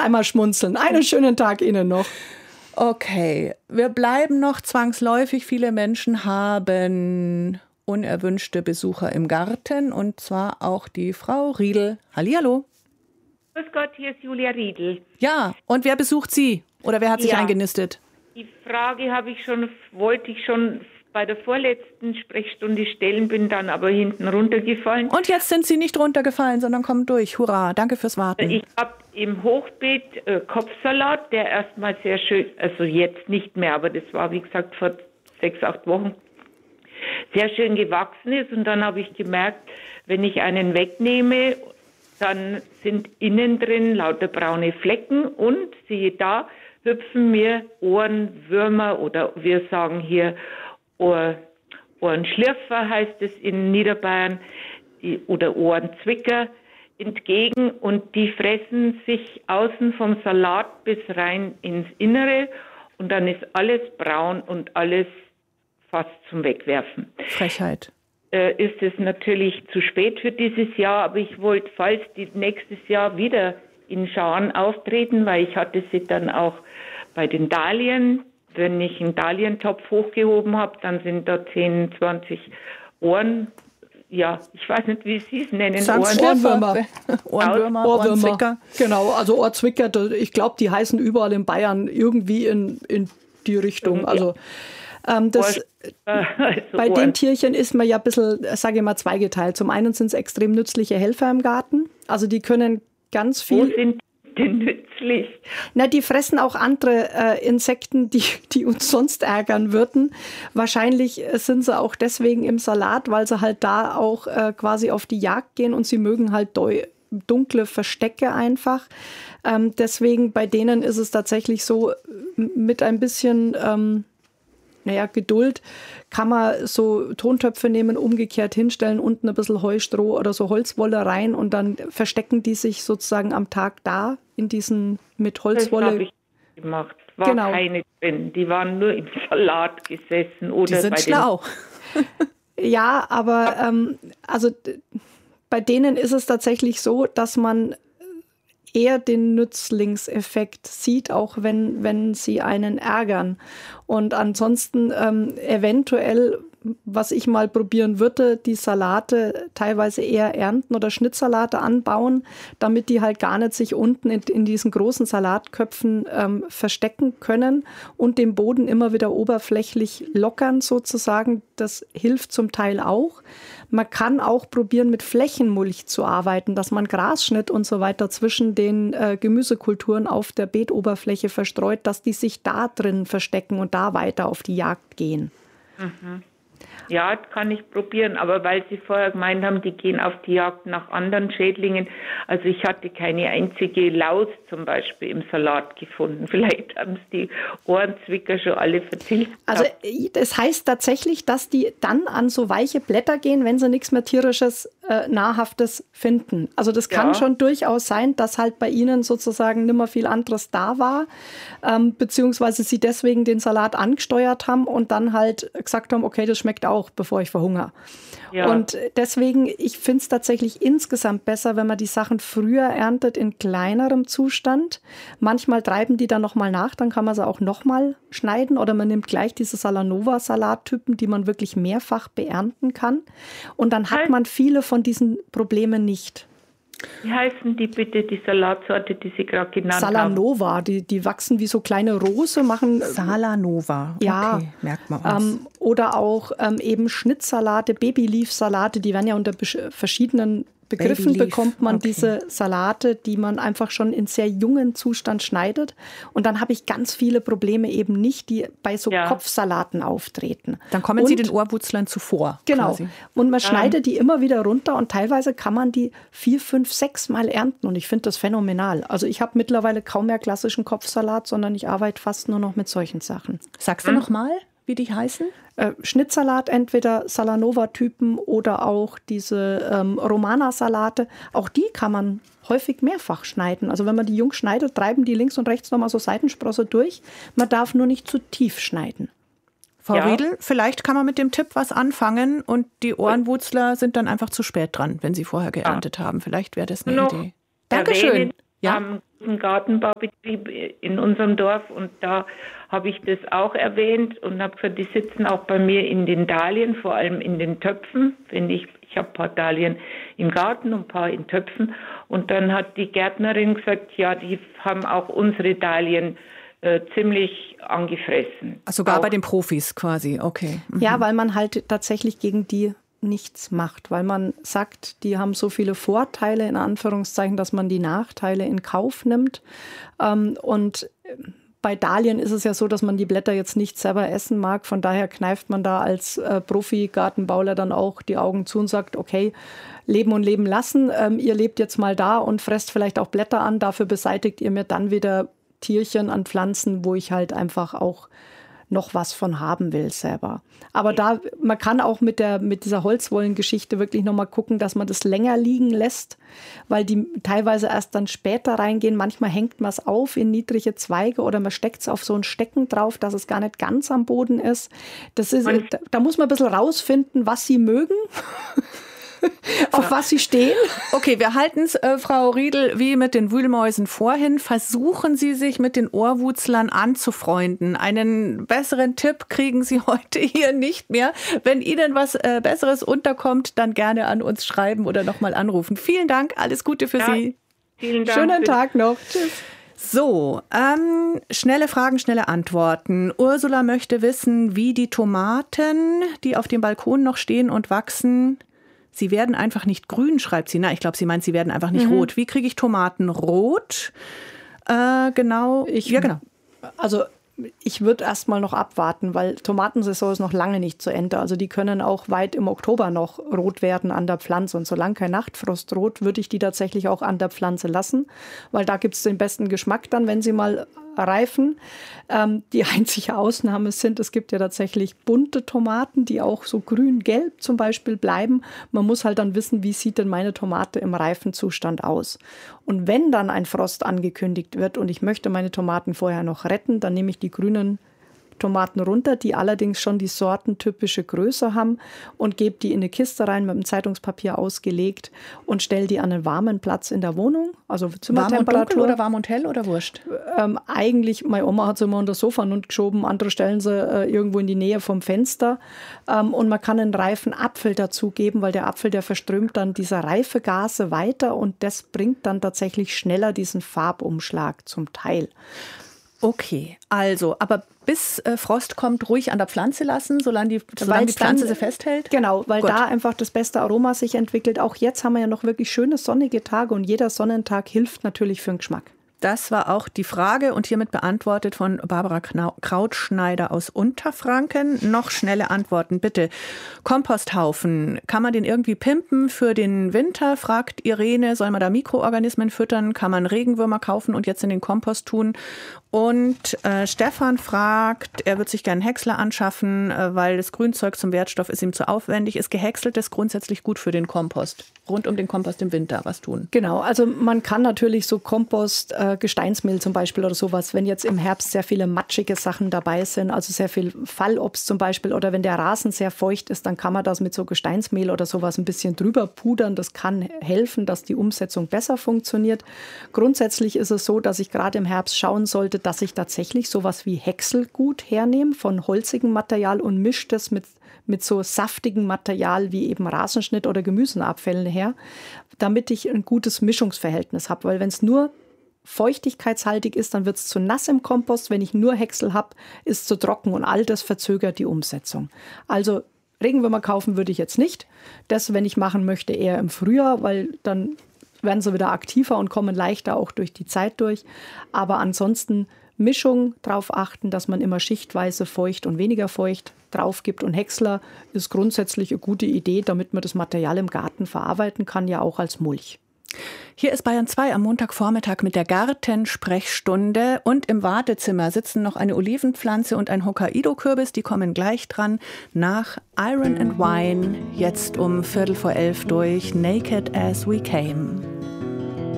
einmal schmunzeln. Einen schönen Tag Ihnen noch. Okay, wir bleiben noch zwangsläufig. Viele Menschen haben unerwünschte Besucher im Garten und zwar auch die Frau Riedl. Hallihallo. Grüß Gott, hier ist Julia Riedl. Ja, und wer besucht Sie? Oder wer hat sich eingenistet? Die Frage wollte ich schon bei der vorletzten Sprechstunde stellen, bin dann aber hinten runtergefallen. Und jetzt sind Sie nicht runtergefallen, sondern kommen durch. Hurra, danke fürs Warten. Ich habe im Hochbeet Kopfsalat, der erstmal sehr schön, also jetzt nicht mehr, aber das war wie gesagt vor 6-8 Wochen, sehr schön gewachsen ist. Und dann habe ich gemerkt, wenn ich einen wegnehme, dann sind innen drin lauter braune Flecken und siehe da, hüpfen mir Ohrenwürmer oder wir sagen hier Ohrenschlirfer heißt es in Niederbayern oder Ohrenzwicker entgegen und die fressen sich außen vom Salat bis rein ins Innere und dann ist alles braun und alles fast zum Wegwerfen. Frechheit. Ist es natürlich zu spät für dieses Jahr, aber ich wollte, falls die nächstes Jahr wieder in Scharen auftreten, weil ich hatte sie dann auch bei den Dahlien. Wenn ich einen Dahlientopf hochgehoben habe, dann sind da 10, 20 Ohren, ja, ich weiß nicht, wie Sie es nennen. Ohrwürmer, Ohrzwicker. Genau, also Ohrzwicker, ich glaube, die heißen überall in Bayern irgendwie in die Richtung. Also bei den Tierchen ist man ja ein bisschen, sage ich mal, zweigeteilt. Zum einen sind es extrem nützliche Helfer im Garten. Also die können ganz viel... Wo sind denn nützlich? Na, die fressen auch andere Insekten, die uns sonst ärgern würden. Wahrscheinlich sind sie auch deswegen im Salat, weil sie halt da auch quasi auf die Jagd gehen und sie mögen halt dunkle Verstecke einfach. Deswegen bei denen ist es tatsächlich so, mit ein bisschen Geduld kann man so Tontöpfe nehmen, umgekehrt hinstellen, unten ein bisschen Heustroh oder so Holzwolle rein und dann verstecken die sich sozusagen am Tag da in diesen mit Holzwolle. Das habe ich gemacht. War keine drin. Die waren nur im Salat gesessen. Oder die sind schlau. Ja, aber also bei denen ist es tatsächlich so, dass man eher den Nützlingseffekt sieht, auch wenn sie einen ärgern. Und ansonsten eventuell, was ich mal probieren würde, die Salate teilweise eher ernten oder Schnittsalate anbauen, damit die halt gar nicht sich unten in diesen großen Salatköpfen verstecken können und den Boden immer wieder oberflächlich lockern sozusagen. Das hilft zum Teil auch. Man kann auch probieren, mit Flächenmulch zu arbeiten, dass man Grasschnitt und so weiter zwischen den Gemüsekulturen auf der Beetoberfläche verstreut, dass die sich da drin verstecken und da weiter auf die Jagd gehen. Mhm. Ja, das kann ich probieren, aber weil Sie vorher gemeint haben, die gehen auf die Jagd nach anderen Schädlingen. Also ich hatte keine einzige Laus zum Beispiel im Salat gefunden. Vielleicht haben es die Ohrenzwicker schon alle vertilgt. Also das heißt tatsächlich, dass die dann an so weiche Blätter gehen, wenn sie nichts mehr tierisches, Nahrhaftes finden. Also das kann schon durchaus sein, dass halt bei Ihnen sozusagen nimmer viel anderes da war, beziehungsweise Sie deswegen den Salat angesteuert haben und dann halt gesagt haben, okay, das schmeckt auch, bevor ich verhungere. Ja. Und deswegen, ich finde es tatsächlich insgesamt besser, wenn man die Sachen früher erntet in kleinerem Zustand. Manchmal treiben die dann nochmal nach, dann kann man sie auch nochmal schneiden oder man nimmt gleich diese Salanova-Salattypen, die man wirklich mehrfach beernten kann. Und dann hat man viele von diesen Problemen nicht. Wie heißen die bitte, die Salatsorte, die Sie gerade genannt Salanova, haben? Die wachsen wie so kleine Rose, machen... Salanova, ja, okay, merkt man uns. Oder auch eben Schnittsalate, Babyleaf-Salate, die werden ja unter verschiedenen Begriffen bekommt man diese Salate, die man einfach schon in sehr jungen Zustand schneidet. Und dann habe ich ganz viele Probleme eben nicht, die bei so Kopfsalaten auftreten. Dann kommen sie den Ohrwurzlern zuvor. Genau. Quasi. Und man schneidet die immer wieder runter und teilweise kann man die 4, 5, 6 Mal ernten. Und ich finde das phänomenal. Also ich habe mittlerweile kaum mehr klassischen Kopfsalat, sondern ich arbeite fast nur noch mit solchen Sachen. Sagst du noch mal, wie die heißen? Schnittsalat, entweder Salanova-Typen oder auch diese Romana-Salate. Auch die kann man häufig mehrfach schneiden. Also wenn man die jung schneidet, treiben die links und rechts nochmal so Seitensprosse durch. Man darf nur nicht zu tief schneiden. Frau Riedl, vielleicht kann man mit dem Tipp was anfangen und die Ohrenwurzler sind dann einfach zu spät dran, wenn sie vorher geerntet haben. Vielleicht wäre das eine Idee. Dankeschön. haben einen Gartenbaubetrieb in unserem Dorf und da habe ich das auch erwähnt und habe gesagt, die sitzen auch bei mir in den Dahlien, vor allem in den Töpfen. Ich habe ein paar Dahlien im Garten und ein paar in Töpfen. Und dann hat die Gärtnerin gesagt, ja, die haben auch unsere Dahlien ziemlich angefressen. Sogar auch bei den Profis quasi, okay. Ja, weil man halt tatsächlich gegen die nichts macht, weil man sagt, die haben so viele Vorteile, in Anführungszeichen, dass man die Nachteile in Kauf nimmt. Und bei Dahlien ist es ja so, dass man die Blätter jetzt nicht selber essen mag. Von daher kneift man da als Profi-Gartenbauler dann auch die Augen zu und sagt, okay, leben und leben lassen. Ihr lebt jetzt mal da und fresst vielleicht auch Blätter an. Dafür beseitigt ihr mir dann wieder Tierchen an Pflanzen, wo ich halt einfach auch noch was von haben will selber. Aber da, man kann auch mit dieser Holzwollengeschichte wirklich nochmal gucken, dass man das länger liegen lässt, weil die teilweise erst dann später reingehen. Manchmal hängt man es auf in niedrige Zweige oder man steckt es auf so ein Stecken drauf, dass es gar nicht ganz am Boden ist. Da muss man ein bisschen rausfinden, was sie mögen. Auf was sie stehen. Okay, wir halten es, Frau Riedl, wie mit den Wühlmäusen vorhin. Versuchen Sie sich mit den Ohrwurzlern anzufreunden. Einen besseren Tipp kriegen Sie heute hier nicht mehr. Wenn Ihnen was Besseres unterkommt, dann gerne an uns schreiben oder nochmal anrufen. Vielen Dank, alles Gute für Sie. Vielen Dank. Schönen Tag noch. Tschüss. So, schnelle Fragen, schnelle Antworten. Ursula möchte wissen, wie die Tomaten, die auf dem Balkon noch stehen und wachsen, sie werden einfach nicht grün, schreibt sie. Na, ich glaube, sie meint, sie werden einfach nicht rot. Wie kriege ich Tomaten rot? Genau. Also ich würde erst mal noch abwarten, weil Tomatensaison ist noch lange nicht zu Ende. Also die können auch weit im Oktober noch rot werden an der Pflanze. Und solange kein Nachtfrost droht, würde ich die tatsächlich auch an der Pflanze lassen, weil da gibt es den besten Geschmack dann, wenn sie mal reifen. Die einzige Ausnahme sind, es gibt ja tatsächlich bunte Tomaten, die auch so grün-gelb zum Beispiel bleiben. Man muss halt dann wissen, wie sieht denn meine Tomate im reifen Zustand aus. Und wenn dann ein Frost angekündigt wird und ich möchte meine Tomaten vorher noch retten, dann nehme ich die grünen Tomaten runter, die allerdings schon die sortentypische Größe haben und gebe die in eine Kiste rein, mit dem Zeitungspapier ausgelegt und stelle die an einen warmen Platz in der Wohnung, also Zimmertemperatur. Warm und dunkel oder warm und hell oder wurscht? Eigentlich, meine Oma hat sie immer unter das Sofa geschoben, andere stellen sie irgendwo in die Nähe vom Fenster und man kann einen reifen Apfel dazugeben, weil der Apfel, der verströmt dann diese Reifegase weiter und das bringt dann tatsächlich schneller diesen Farbumschlag zum Teil. Okay, also, aber bis Frost kommt, ruhig an der Pflanze lassen, solange die Pflanze sie festhält? Genau, weil Gut. da einfach das beste Aroma sich entwickelt. Auch jetzt haben wir ja noch wirklich schöne sonnige Tage und jeder Sonnentag hilft natürlich für den Geschmack. Das war auch die Frage und hiermit beantwortet von Barbara Krautschneider aus Unterfranken. Noch schnelle Antworten, bitte. Komposthaufen, kann man den irgendwie pimpen für den Winter, fragt Irene. Soll man da Mikroorganismen füttern? Kann man Regenwürmer kaufen und jetzt in den Kompost tun? Und Stefan fragt, er wird sich gerne einen Häcksler anschaffen, weil das Grünzeug zum Wertstoff ist ihm zu aufwendig. Ist Gehäckseltes grundsätzlich gut für den Kompost? Rund um den Kompost im Winter was tun? Genau, also man kann natürlich so Kompost, Gesteinsmehl zum Beispiel oder sowas, wenn jetzt im Herbst sehr viele matschige Sachen dabei sind, also sehr viel Fallobst zum Beispiel oder wenn der Rasen sehr feucht ist, dann kann man das mit so Gesteinsmehl oder sowas ein bisschen drüber pudern. Das kann helfen, dass die Umsetzung besser funktioniert. Grundsätzlich ist es so, dass ich gerade im Herbst schauen sollte, dass ich tatsächlich sowas wie Häckselgut hernehme von holzigem Material und mische das mit so saftigem Material wie eben Rasenschnitt oder Gemüseabfällen her, damit ich ein gutes Mischungsverhältnis habe. Weil wenn es nur feuchtigkeitshaltig ist, dann wird es zu nass im Kompost. Wenn ich nur Häcksel habe, ist es zu trocken und all das verzögert die Umsetzung. Also Regenwürmer kaufen würde ich jetzt nicht. Das, wenn ich machen möchte, eher im Frühjahr, weil dann werden sie wieder aktiver und kommen leichter auch durch die Zeit durch. Aber ansonsten Mischung, darauf achten, dass man immer schichtweise feucht und weniger feucht drauf gibt. Und Häcksler ist grundsätzlich eine gute Idee, damit man das Material im Garten verarbeiten kann, ja auch als Mulch. Hier ist Bayern 2 am Montagvormittag mit der Gartensprechstunde und im Wartezimmer sitzen noch eine Olivenpflanze und ein Hokkaido-Kürbis. Die kommen gleich dran nach Iron and Wine, jetzt um 11:15 durch Naked as We Came.